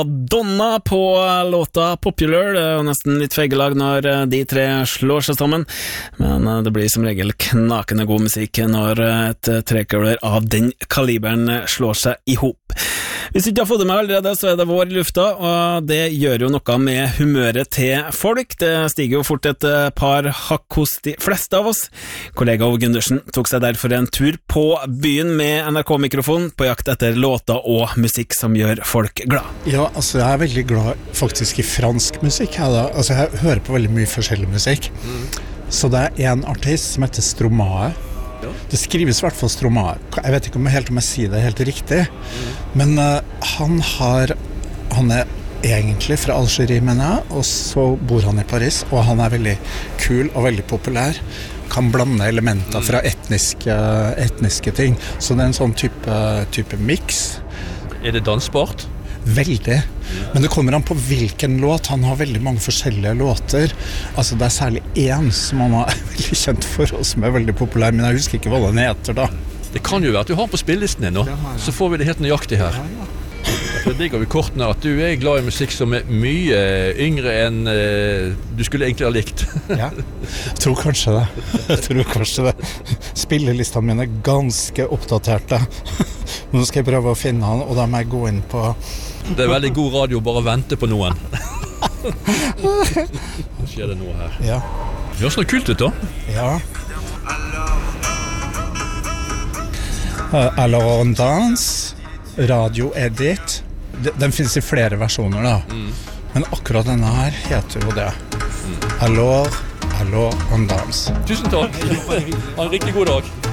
Madonna på låta Popular. Det er jo nesten litt feigelag når de tre slår seg sammen, men det blir som regel knakende god musikk når et trekøler av den kaliberen slår seg ihop. Hvis du ikke har fått det med allerede, så er det vår i lufta, og det gjør jo noe med humøret til folk. Det stiger jo fort et par hakk hos de fleste av oss. Kollega Ove Gundersen tok seg derfor en tur på byen med NRK-mikrofon på jakt etter låter og musikk som gjør folk glad. Ja, altså jeg er veldig glad faktisk i fransk musikk. Jeg hører på veldig mye forskjellig musikk. Så det er en artist som heter Stromae. Det skrives i hvert fall Stromae. Jeg vet ikke om jeg sier det helt riktig, men han er egentlig fra Algerie, mener jeg, og så bor han i Paris, og han er veldig kul og veldig populær. Kan blande elementer fra etniske ting. Så det er en sånn type mix. Er det dansbart? Veldig. Men det kommer an på hvilken låt. Han har veldig mange forskjellige låter. Altså det er særlig en som han er veldig kjent for, og som er veldig populær, men jeg husker ikke hva den heter da. Det kan jo være at du har på spillelisten din nå, så får vi det helt nøyaktig her. Det digger vi kortene at du er glad i musikk som er mye yngre enn du skulle egentlig ha likt. Ja, jeg tror kanskje det. Spillelistene mine er ganske oppdaterte. Nå skal jeg prøve å finne han, og da må jeg gå inn på... Det er veldig god radio å bare vente på noen. Nå skjer det noe her. Ja. Det høres noe kult ut da. Ja. Alors on danse, radio edit. Den finnes i flere versjoner da. Men akkurat denne her heter jo det. Alors on danse. Tusen takk. Ha en riktig god dag.